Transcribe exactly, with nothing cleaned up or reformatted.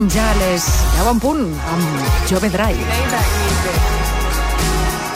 Ja a les deu en punt, amb Jove Drive.